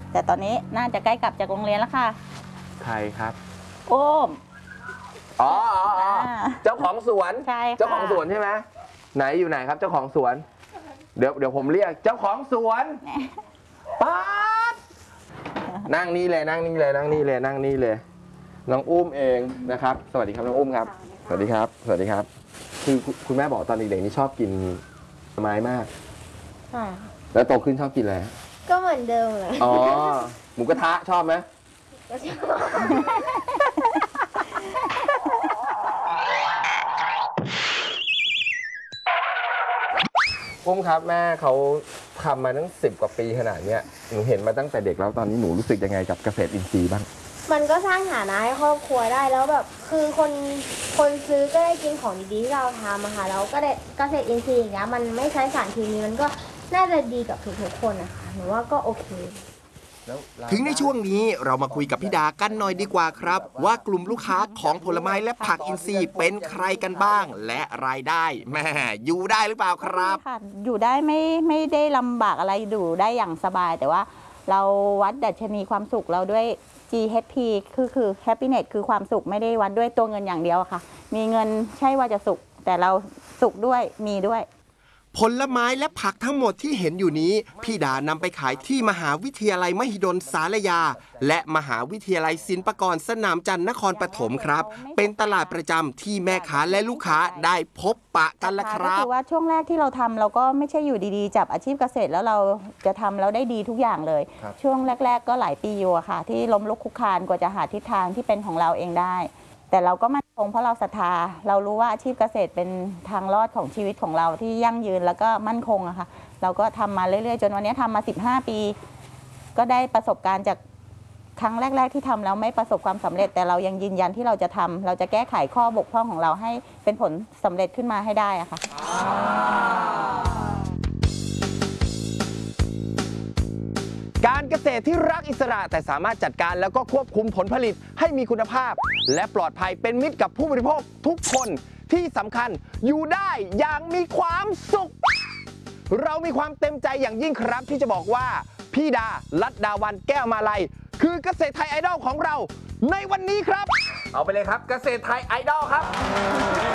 แต่ตอนนี้น่าจะใกล้กลับจากโรงเรียนแล้วค่ะใครครับโอ้มอ๋อเจ้าของสวนใช่ค่ะเจ้าของสวนใช่ไหมไหนอยู่ไหนครับเจ้าของสวนเดี๋ยวผมเรียกเจ้าของสวนป๊าดนั่งนี่เลยนั่งนี่เลยนั่งนี่เลยนั่งนี่เลยน้องอุ้มเองนะครับสวัสดีครับน้องอุ้มครับสวัสดีครับสวัสดีครับคือคุณแม่บอกตอนเด็กๆนี่ชอบกินไม้มากค่ะแล้วโตขึ้นชอบกินอะไรก็เหมือนเดิมเลยอ๋อหมูกระทะชอบไหมก็ชอบอุ้มครับแม่เขาทำมาตั้ง10 กว่าปีขนาดนี้หนูเห็นมาตั้งแต่เด็กแล้วตอนนี้หนูรู้สึกยังไงกับเกษตรอินทรีย์บ้างมันก็สร้างฐานะให้ครอบครัวได้แล้วแบบคือคนซื้อก็ได้กินของดีๆที่เราทำอะค่ะแล้วก็ได้เกษตรอินทรีย์อย่างเงี้ยมันไม่ใช้สารเคมีมันก็น่าจะดีกับทุกๆคนนะคะหนูว่าก็โอเคถึงในช่วงนี้เรามาคุยกับพี่ดากันหน่อยดีกว่าครับว่ากลุ่มลูกค้าของผลไม้และผักอินทรีย์เป็นใครกันบ้างและรายได้แม่อยู่ได้หรือเปล่าครับค่ะอยู่ได้ไม่ได้ลำบากอะไรอยู่ได้อย่างสบายแต่ว่าเราวัดดัชนีความสุขเราด้วย GHP คือ happiness คือความสุขไม่ได้วัดด้วยตัวเงินอย่างเดียวค่ะมีเงินใช่ว่าจะสุขแต่เราสุขด้วยมีด้วยผลไม้และผักทั้งหมดที่เห็นอยู่นี้พี่ดานำไปขายที่มหาวิทยาลัยมหิดลสารยาและมหาวิทยาลัยศิลปากรสนามจันทร์นครปฐมครับเป็นตลาดประจำที่แม่ค้าและลูกค้าได้พบปะกันละครับก็คือว่าช่วงแรกที่เราทำเราก็ไม่ใช่อยู่ดีๆจับอาชีพเกษตรแล้วเราจะทำแล้วได้ดีทุกอย่างเลยช่วงแรกๆก็หลายปีอยู่ค่ะที่ล้มลุกคลุกคลานกว่าจะหาทิศทางที่เป็นของเราเองได้แต่เราก็มั่นคงเพราะเราศรัทธาเรารู้ว่าอาชีพเกษตรเป็นทางรอดของชีวิตของเราที่ยั่งยืนแล้วก็มั่นคงอะค่ะเราก็ทำมาเรื่อยๆจนวันนี้ทำมา15 ปีก็ได้ประสบการณ์จากครั้งแรกๆที่ทำแล้วไม่ประสบความสำเร็จแต่เรายังยืนยันที่เราจะทำเราจะแก้ไขข้อบกพร่องของเราให้เป็นผลสำเร็จขึ้นมาให้ได้อะค่ะการเกษตรที่รักอิสระแต่สามารถจัดการแล้วก็ควบคุมผลผลิตให้มีคุณภาพและปลอดภัยเป็นมิตรกับผู้บริโภคทุกคนที่สำคัญอยู่ได้อย่างมีความสุขเรามีความเต็มใจอย่างยิ่งครับที่จะบอกว่าพี่ดาลัดดาวันแก้วมาลัยคือเกษตรไทยไอดอลของเราในวันนี้ครับเอาไปเลยครับเกษตรไทยไอดอลครับ